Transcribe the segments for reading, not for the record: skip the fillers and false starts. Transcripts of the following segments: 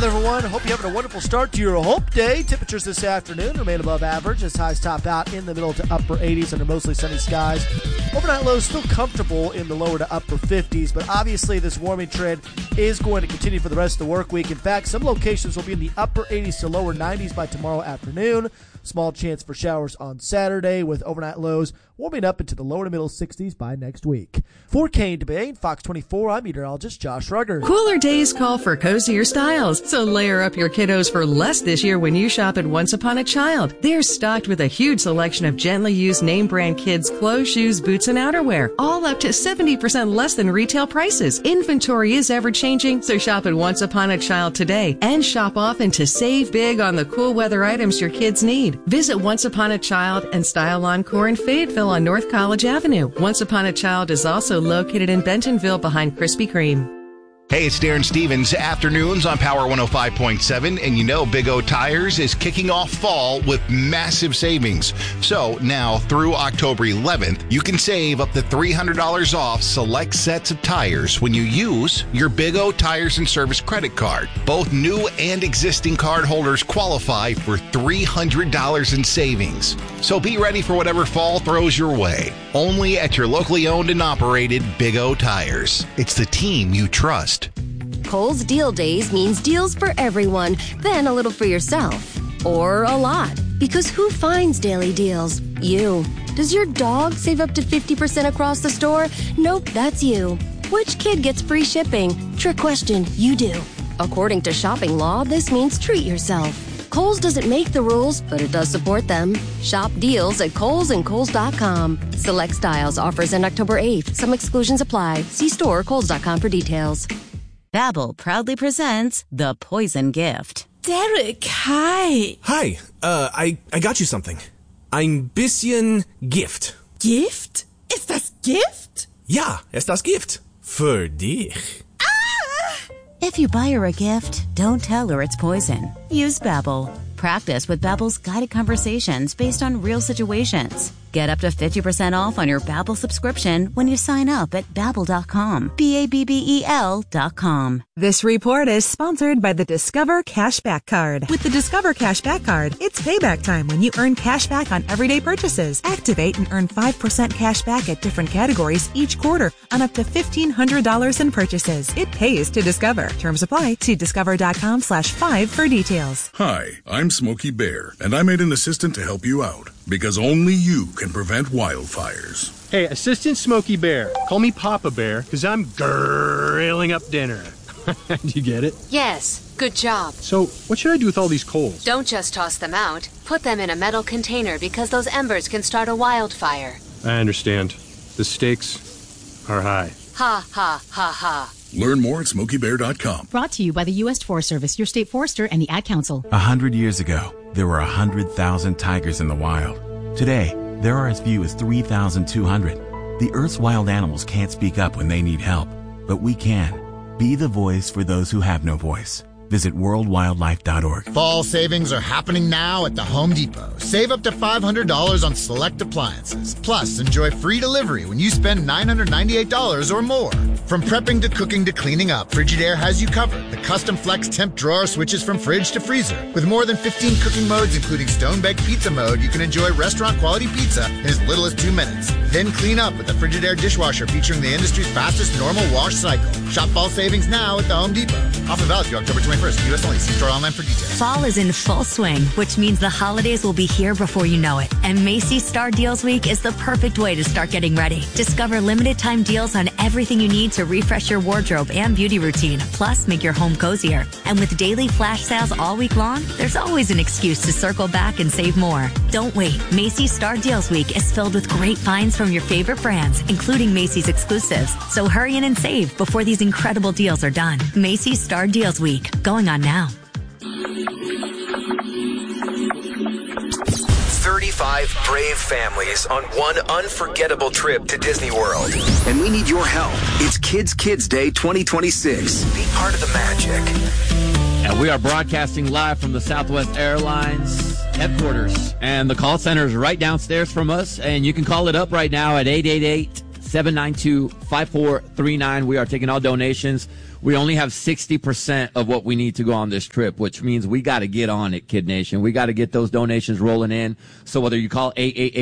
there, everyone. Hope you're having a wonderful start to your Hope Day. Temperatures this afternoon remain above average as highs top out in the middle to upper 80s under mostly sunny skies. Overnight lows still comfortable in the lower to upper 50s, but obviously this warming trend is going to continue for the rest of the work week. In fact, some locations will be in the upper 80s to lower 90s by tomorrow afternoon. Small chance for showers on Saturday, with overnight lows warming up into the lower to middle 60s by next week. For Kane DeBay, Fox 24, I'm meteorologist Josh Rugger. Cooler days call for cozier styles, so layer up your kiddos for less this year when you shop at Once Upon a Child. They're stocked with a huge selection of gently used name brand kids' clothes, shoes, boots, and outerwear, all up to 70% less than retail prices. Inventory is ever changing, so shop at Once Upon a Child today and shop often to save big on the cool weather items your kids need. Visit Once Upon a Child and Style Encore in Fayetteville on North College Avenue. Once Upon a Child is also located in Bentonville behind Krispy Kreme. Hey, it's Darren Stevens. Afternoons on Power 105.7, and you know Big O Tires is kicking off fall with massive savings. So now through October 11th, you can save up to $300 off select sets of tires when you use your Big O Tires and Service credit card. Both new and existing card holders qualify for $300 in savings. So be ready for whatever fall throws your way. Only at your locally owned and operated Big O Tires. It's the team you trust. Kohl's Deal Days means deals for everyone, then a little for yourself. Or a lot. Because who finds daily deals? You. Does your dog save up to 50% across the store? Nope, that's you. Which kid gets free shipping? Trick question, you do. According to shopping law, this means treat yourself. Kohl's doesn't make the rules, but it does support them. Shop deals at Kohl's and Kohl's.com. Select styles offers end October 8th. Some exclusions apply. See store or Kohl's.com for details. Babbel proudly presents The Poison Gift. Derek, hi. Hi, I got you something. Ein bisschen Gift. Gift? Ist das Gift? Ja, ist das Gift. Für dich. If you buy her a gift, don't tell her it's poison. Use Babbel. Practice with Babbel's guided conversations based on real situations. Get up to 50% off on your Babbel subscription when you sign up at Babbel.com. Babbel.com. This report is sponsored by the Discover Cashback Card. With the Discover Cashback Card, it's payback time when you earn cash back on everyday purchases. Activate and earn 5% cash back at different categories each quarter on up to $1,500 in purchases. It pays to Discover. Terms apply. See discover.com/5 for details. Hi, I'm Smokey Bear, and I made an assistant to help you out, because only you can prevent wildfires. Hey, Assistant Smokey Bear. Call me Papa Bear, because I'm grilling up dinner. Do you get it? Yes, good job. So, what should I do with all these coals? Don't just toss them out. Put them in a metal container because those embers can start a wildfire. I understand. The stakes are high. Ha, ha, ha, ha. Learn more at SmokeyBear.com. Brought to you by the U.S. Forest Service, your state forester, and the Ad Council. 100 years ago, there were 100,000 tigers in the wild. Today, there are as few as 3,200. The Earth's wild animals can't speak up when they need help, but we can. Be the voice for those who have no voice. Visit worldwildlife.org. Fall savings are happening now at the Home Depot. Save up to $500 on select appliances. Plus, enjoy free delivery when you spend $998 or more. From prepping to cooking to cleaning up, Frigidaire has you covered. The custom flex temp drawer switches from fridge to freezer. With more than 15 cooking modes, including stone-baked pizza mode, you can enjoy restaurant-quality pizza in as little as 2 minutes. Then clean up with the Frigidaire dishwasher featuring the industry's fastest normal wash cycle. Shop fall savings now at the Home Depot. Offer valid through October 21st. U.S. only. See store online for details. Fall is in full swing, which means the holidays will be here before you know it. And Macy's Star Deals Week is the perfect way to start getting ready. Discover limited time deals on everything you need to refresh your wardrobe and beauty routine, plus make your home cozier. And with daily flash sales all week long, there's always an excuse to circle back and save more. Don't wait. Macy's Star Deals Week is filled with great finds from your favorite brands, including Macy's exclusives. So hurry in and save before these incredible deals are done. Macy's Star Deals Week. Going on now. 35 brave families on one unforgettable trip to Disney World. And we need your help. It's Kids Day 2026. Be part of the magic. And we are broadcasting live from the Southwest Airlines headquarters. And the call center is right downstairs from us. And you can call it up right now at 888-792-5439. We are taking all donations. We only have 60% of what we need to go on this trip, which means we got to get on it, Kid Nation. We got to get those donations rolling in. So whether you call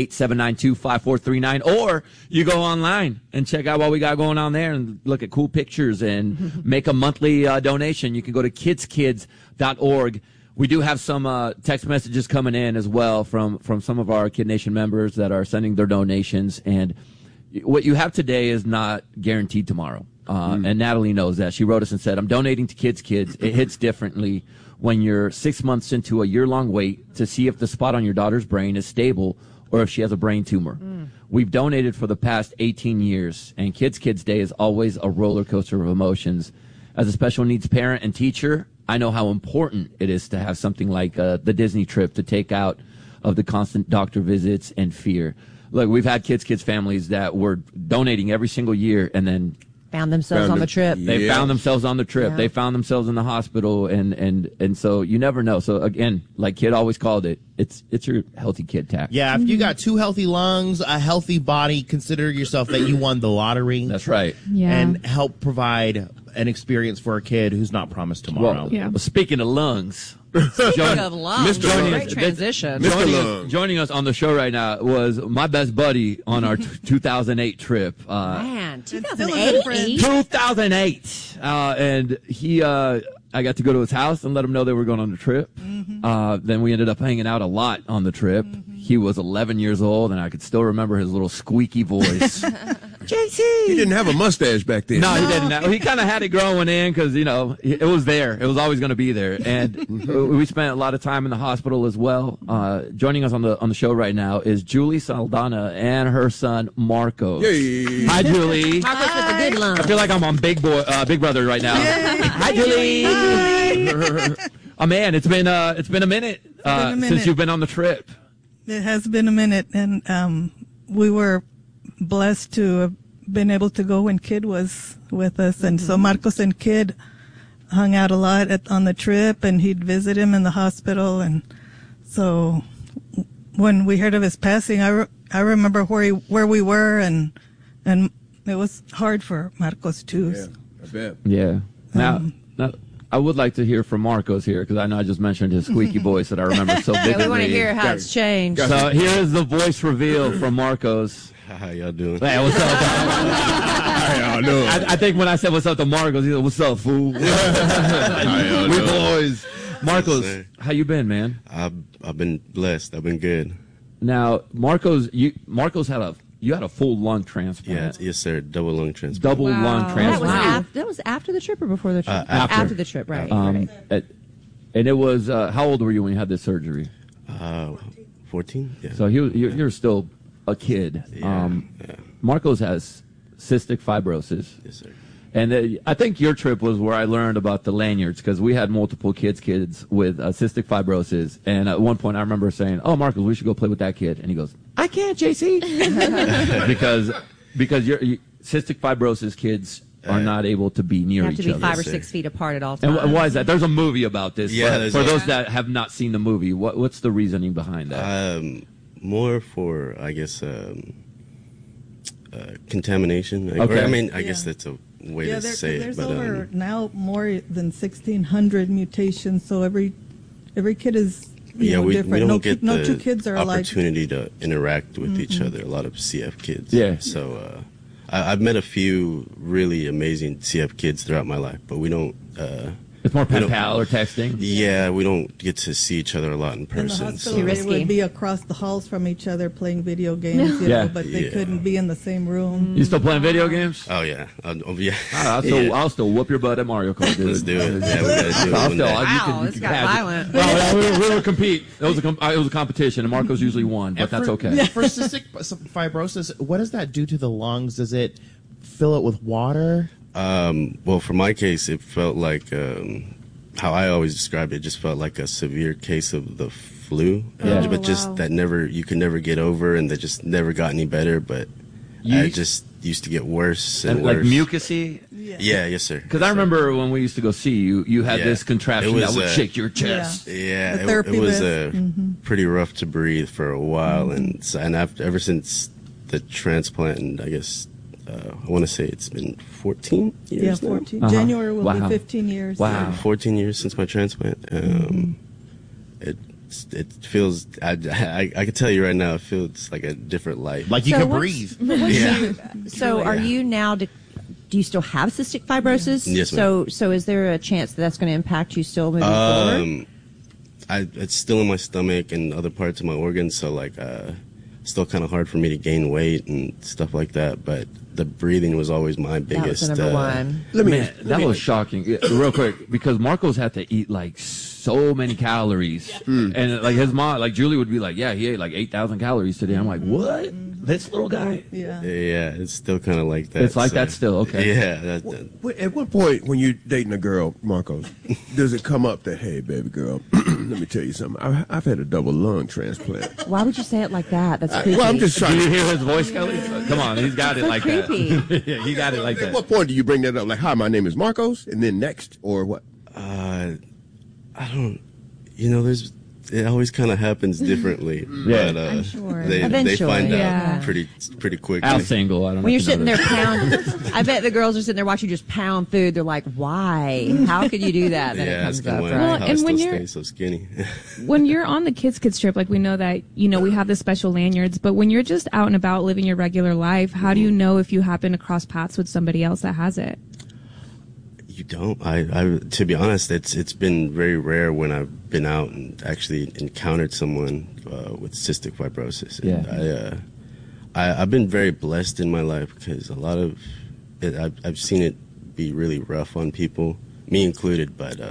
888-792-5439 or you go online and check out what we got going on there and look at cool pictures and make a monthly donation, you can go to kidskids.org. We do have some text messages coming in as well from some of our Kid Nation members that are sending their donations. And what you have today is not guaranteed tomorrow. And Natalie knows that. She wrote us and said, I'm donating to Kids. It hits differently when you're 6 months into a year-long wait to see if the spot on your daughter's brain is stable or if she has a brain tumor. We've donated for the past 18 years, and Kids Day is always a roller coaster of emotions. As a special needs parent and teacher, I know how important it is to have something like the Disney trip to take out of the constant doctor visits and fear. Look, we've had Kids families that were donating every single year and then found themselves on the trip. They found themselves on the trip. Yeah. They found themselves in the hospital, and so you never know. So again, like Kid always called it, it's your healthy kid tax. Yeah, if you got 2 healthy lungs, a healthy body, consider yourself that you won the lottery. That's right. Yeah. And help provide an experience for a kid who's not promised tomorrow. Well, speaking of lungs. Speaking of lungs, great transition. Joining us on the show right now was my best buddy on our 2008 trip. Man, 2008? 2008. And he, I got to go to his house and let him know they were going on the trip. Then we ended up hanging out a lot on the trip. He was 11 years old, and I could still remember his little squeaky voice. JC! He didn't have a mustache back then. No, he didn't. He kind of had it growing in because, it was there. It was always going to be there. And we spent a lot of time in the hospital as well. Joining us on the show right now is Julie Saldana and her son, Marcos. Yay. Hi, Julie. Marcos with the good lungs. I feel like I'm on Big Brother right now. Hi, Julie. Hi. Oh, man, it's been a minute since you've been on the trip. It has been a minute, and we were blessed to have been able to go when Kid was with us, and so Marcos and Kid hung out a lot on the trip, and he'd visit him in the hospital, and so when we heard of his passing, I remember where we were, and it was hard for Marcos too. Yeah, I bet. Yeah. Now I would like to hear from Marcos here because I know I just mentioned his squeaky voice that I remember so vividly. Yeah, we want to hear how it's changed. So here is the voice reveal from Marcos. How y'all doing? Hey, what's up? How y'all doing? I think when I said what's up to Marcos, he said, "What's up, fool?" How y'all We doing? boys. Marcos, how you been, man? I've been blessed. I've been good. Now, Marcos had a full lung transplant. Yeah, yes, sir. Double lung transplant. Double lung transplant. That was after the trip or before the trip? After the trip, right. And it was how old were you when you had this surgery? 14. Yeah. So you're still a kid. Yeah. Marcos has cystic fibrosis. Yes, sir. And I think your trip was where I learned about the lanyards because we had multiple kids with cystic fibrosis. And at one point I remember saying, "Oh, Marcos, we should go play with that kid." And he goes, "I can't, JC," because your cystic fibrosis kids are not able to be near each other. You have to be 5 or 6 feet apart at all times. And why is that? There's a movie about this. Yeah, for those that have not seen the movie, what's the reasoning behind that? More for, I guess, contamination. Okay. I guess that's a way to say it. There's But over now more than 1,600 mutations, so every kid is different. We don't get no the two kids are alike. opportunity to interact with each other. A lot of CF kids. Yeah. So I've met a few really amazing CF kids throughout my life, but we don't. It's more pen pal or texting. Yeah, we don't get to see each other a lot in person. In the hospital, they would be across the halls from each other playing video games, but they couldn't be in the same room. You still playing video games? Oh yeah, yeah. I'll still whoop your butt at Mario Kart, dude. Let's do it. Yeah, we gotta do it. Wow, this got violent. Well, we would compete. It was a competition, and Marcos usually won, but that's okay. For cystic fibrosis, what does that do to the lungs? Does it fill it with water? Well, for my case, it felt like how I always described it. It just felt like a severe case of the flu, but just that you could never get over, and that just never got any better. But I just used to get worse and worse. Like mucousy. Yeah, yes, sir. Because I remember when we used to go see you, you had this contraption that would shake your chest. Yeah, it was pretty rough to breathe for a while, and ever since the transplant, and I guess I want to say it's been 14 years. Yeah, 14. Now. January will be 15 years. Wow, 14 years since my transplant. It feels. I can tell you right now, it feels like a different life. Like you can breathe. So, are you now? Do you still have cystic fibrosis? Yes, ma'am. So, is there a chance that that's going to impact you still moving forward? It's still in my stomach and other parts of my organs, so like, still kind of hard for me to gain weight and stuff like that. But the breathing was always my biggest. That was number one. That was shocking. Real quick, because Marcos had to eat like so many calories, and like his mom, like Julie would be like, "Yeah, he ate like 8,000 calories today." I'm like, "What? This little guy?" Yeah, it's still kind of like that. It's like that still. Okay. Yeah. At what point, when you're dating a girl, Marcos, does it come up that, hey, baby girl, let me tell you something. I've had a double lung transplant. Why would you say it like that? That's creepy. Well, I'm just trying. Do you hear his voice, Kelly? Come on, he's got it like creepy. that. Yeah, he got it like that. At what point do you bring that up? Like, hi, my name is Marcos, and then next, or what? I don't. It always kind of happens differently. Yeah. But, I'm sure. They find out pretty quickly. Al's single. I don't know. When you're if you know sitting there pounding, I bet the girls are sitting there watching you just pound food. They're like, "Why? How could you do that?" Then it comes up, right? Well, and when you're so skinny, when you're on the kids trip, like we know that we have the special lanyards, but when you're just out and about living your regular life, how do you know if you happen to cross paths with somebody else that has it? You don't. I to be honest, it's been very rare when I've been out and actually encountered someone with cystic fibrosis. Yeah. I've been very blessed in my life because a lot of it, I've seen it be really rough on people, me included. But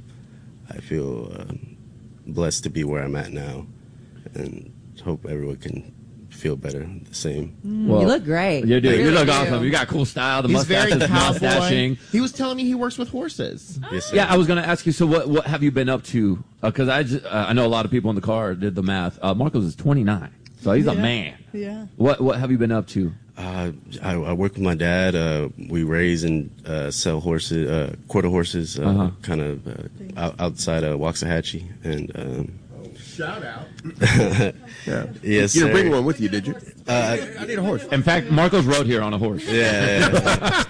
I feel blessed to be where I'm at now, and hope everyone can feel better the same. Well, you look great. You do. You look awesome. You got cool style. The mustache is mustaching. He was telling me he works with horses. Yes, sir. Yeah, I was going to ask you. So, what have you been up to? Because I know a lot of people in the car did the math. Marcos is 29, so he's a man. Yeah. What have you been up to? I work with my dad. We raise and sell horses, quarter horses, kind of outside of Waxahachie, and. Shout out. Yeah. Yes, You didn't sir. bring one with you, did you? I need a horse. In fact, Marcos rode here on a horse. Yeah.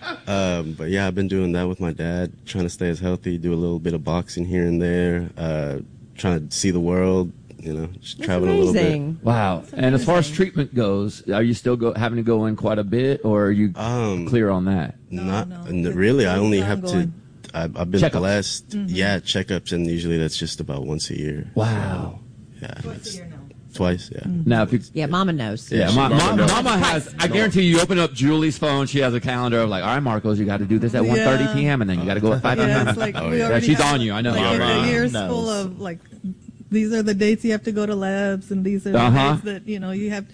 But yeah, I've been doing that with my dad, trying to stay as healthy, do a little bit of boxing here and there, trying to see the world, just traveling a little bit. Wow. And as far as treatment goes, are you still having to go in quite a bit, or are you clear on that? Really. I only have to. I've been Checkups. blessed. Mm-hmm. Yeah, checkups, and usually that's just about once a year. Wow. Yeah. Twice, yeah. Now, if you, Yeah, Mama knows. yeah, Mama has. I guarantee you open up Julie's phone. She has a calendar of like, all right, Marcos, you got to do this at 1:30 p.m. and then you got to go at 5 p.m. Yeah, it's like we already she's have, on you. I know. Like, Mama the year's knows. full of like, these are the dates you have to go to labs, and these are the dates that you have,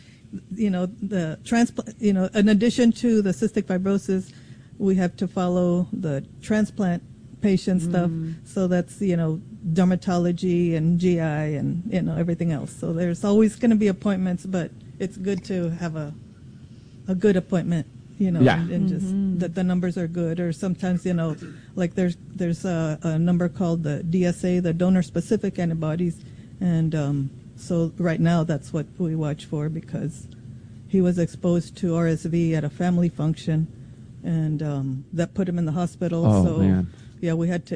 the transplant. In addition to the cystic fibrosis, we have to follow the transplant patient stuff. So that's dermatology and GI and everything else. So there's always going to be appointments, but it's good to have a good appointment. And just that the numbers are good. Or sometimes like there's a number called the DSA, the donor specific antibodies, and so right now that's what we watch for, because he was exposed to RSV at a family function, and that put him in the hospital. Oh, so man. yeah, we had to.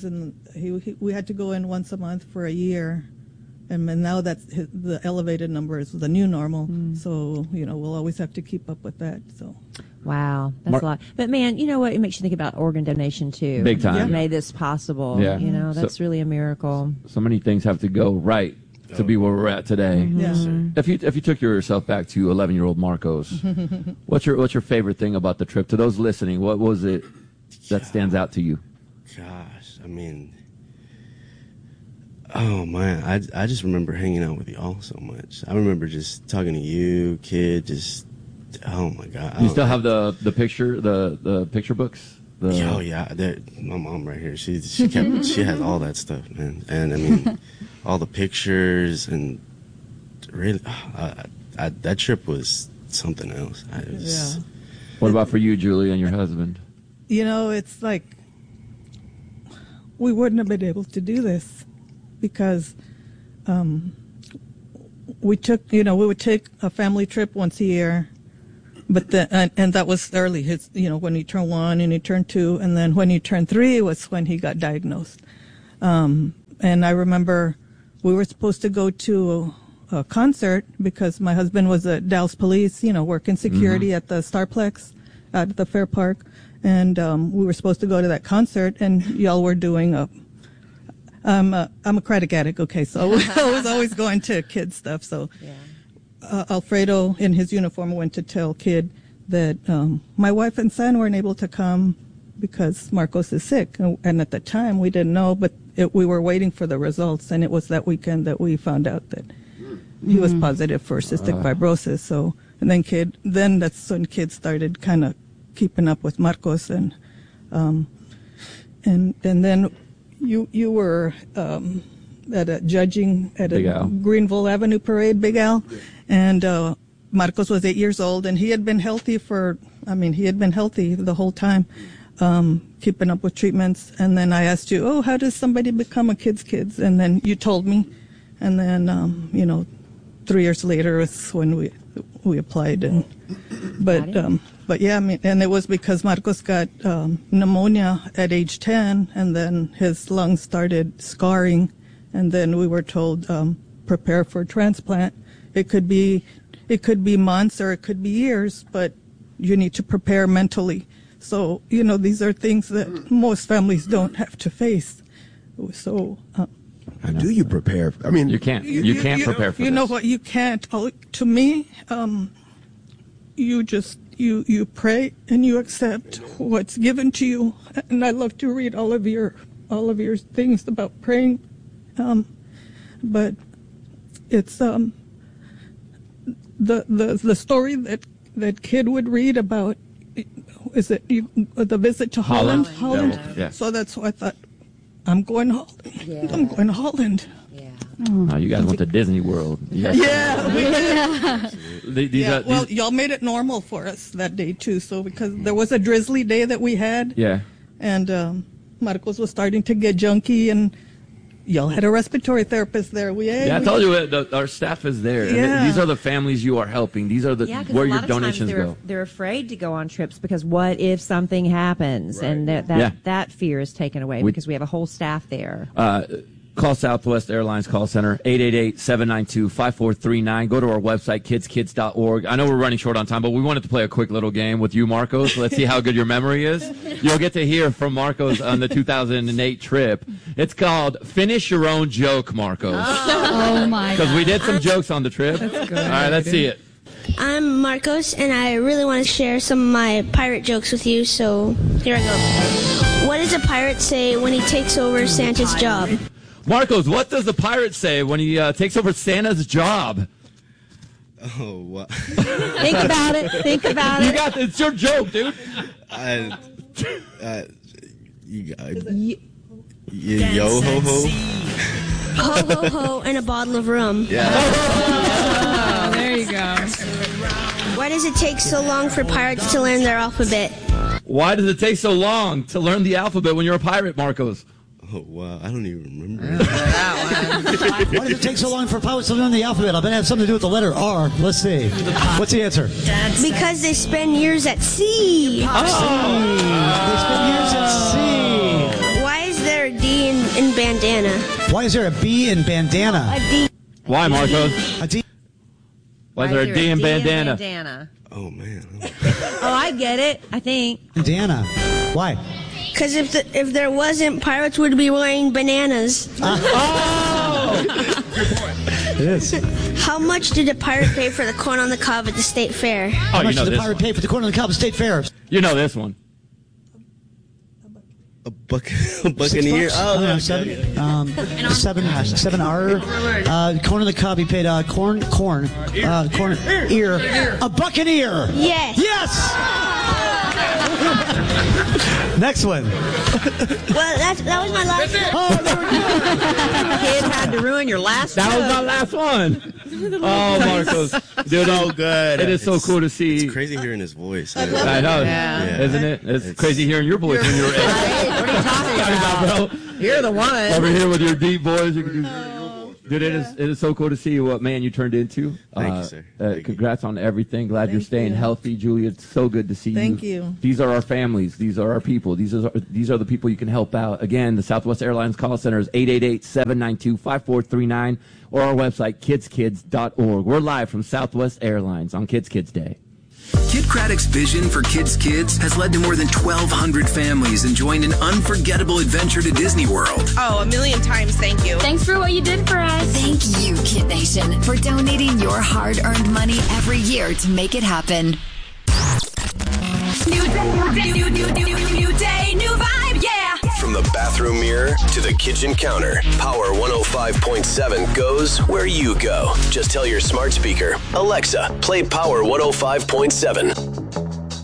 We had to go in once a month for a year, and now that's the elevated number is the new normal. So we'll always have to keep up with that. So. Wow, that's a lot. But man, you know what? It makes you think about organ donation too. Big time. That made this possible. Yeah. That's really a miracle. So many things have to go right to be where we're at today. Yeah. If you took yourself back to 11-year-old Marcos, what's your favorite thing about the trip? To those listening, what was it that stands out to you? Gosh, I mean, oh man, I just remember hanging out with y'all so much. I remember just talking to you, kid, just, oh my God. You still have the picture, the picture books? Oh yeah, my mom right here, she has all that stuff, man. And I mean, all the pictures, and really, that trip was something else. What about for you, Julie, and your husband? It's like, we wouldn't have been able to do this because we would take a family trip once a year, But and that was early. His, when he turned 1 and he turned 2, and then when he turned 3 was when he got diagnosed. And I remember we were supposed to go to a concert because my husband was at Dallas Police, working security at the Starplex at the Fair Park, and we were supposed to go to that concert, and y'all were doing I'm a crack addict, okay, so I was always going to kids stuff. So Alfredo in his uniform went to tell Kid that my wife and son weren't able to come because Marcos is sick, and at the time we didn't know, but we were waiting for the results, and it was that weekend that we found out that he was positive for cystic fibrosis. So, and then that's when Kid started kind of keeping up with Marcos, and then you were at a judging at a Greenville Avenue parade, Big Al, and Marcos was 8 years old, and he had been healthy the whole time, keeping up with treatments. And then I asked you, how does somebody become a kid's? And then you told me, and then 3 years later is when we applied, but yeah, and it was because Marcos got pneumonia at age 10, and then his lungs started scarring, and then we were told prepare for transplant. It could be months or it could be years, but you need to prepare mentally. So these are things that most families don't have to face. So. How do you prepare? I mean, you can't. You can't prepare for this. You know what? You can't. To me, you pray and you accept what's given to you. And I love to read all of your things about praying, but it's the story that Kid would read about. Is it the visit to Holland? Holland. Yeah. So that's why I thought, I'm going to Holland. Yeah. I'm going to Holland. Yeah. Oh, you guys went to Disney World. Yeah. Well, y'all made it normal for us that day too. So because there was a drizzly day that we had. Yeah. And Marcos was starting to get junky, and y'all had a respiratory therapist there. I told you our staff is there. Yeah. And these are the families you are helping. These are where your donations go. They're afraid to go on trips because what if something happens, right. And that fear is taken away because we have a whole staff there. Call Southwest Airlines call center 888-792-5439. Go to our website kidskids.org. I know we're running short on time, but we wanted to play a quick little game with you, Marcos. Let's see how good your memory is. You'll get to hear from Marcos on the 2008 trip. It's called Finish Your Own Joke, Marcos. Oh my God. Because we did some jokes on the trip. That's good. All right, let's see it. I'm Marcos, and I really want to share some of my pirate jokes with you, so here I go. What does a pirate say when he takes over Santa's job? Marcos, what does the pirate say when he takes over Santa's job? Oh, what? Think about it. Think about it. You got this. It's your joke, dude. Yo ho ho. Ho ho ho and a bottle of rum. Yeah. Oh, there you go. Why does it take so long for pirates to learn their alphabet? Why does it take so long to learn the alphabet when you're a pirate, Marcos? Oh, wow. I don't even remember. Why does it take so long for pilots to learn the alphabet? I bet it has something to do with the letter R. Let's see. What's the answer? Because they spend years at sea. They spend years at sea. Why is there a D in bandana? Why is there a B in bandana? A D. Why, Marcos? A D. Why is there a D in bandana? Oh, man. Oh, I get it. I think. Bandana. Why? Because if there wasn't, pirates would be wearing bananas. Oh! Good point. It is. How much did a pirate pay for the corn on the cob at the state fair? How much did the pirate pay for the corn on the cob at the state fair? You know this one. A buccaneer. Oh, no, seven R. Corn on the cob. He paid corn ear. A buccaneer. Yes. Yes. Next one. Well, that was my last one. Oh, there we go. Kid had to ruin your last That was my last one. Oh, Marcos. Dude, so good. It is so cool to see. It's crazy hearing his voice. I know. Yeah. Isn't it? It's crazy hearing your voice when you're 8. What are you talking about, bro? You're the one. Over here with your deep voice. You can do Dude, it is so cool to see what man you turned into. Thank you, sir. Congrats on everything. Glad you're staying healthy, Julia. It's so good to see you. Thank you. These are our families. These are our people. These are the people you can help out. Again, the Southwest Airlines call center is 888-792-5439 or our website, kidskids.org. We're live from Southwest Airlines on Kids Kids Day. Kid Craddock's vision for Kids Kids has led to more than 1,200 families enjoying an unforgettable adventure to Disney World. Oh, 1,000,000 times thank you. Thanks for what you did for us. Thank you, Kid Nation, for donating your hard-earned money every year to make it happen. New day, new vibe, yeah. From the bathroom mirror to the kitchen counter, Power 105.7 goes where you go. Just tell your smart speaker, Alexa, play Power 105.7.